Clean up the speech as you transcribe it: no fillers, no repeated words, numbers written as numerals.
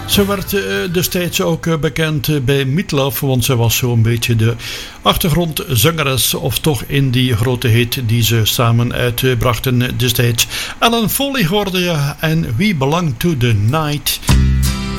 Ze werd destijds ook bekend bij Meatloaf, want ze was zo'n beetje de achtergrondzangeres, of toch in die grote hit die ze samen uitbrachten destijds. Alan Foley hoorde je en We Belong to the Night.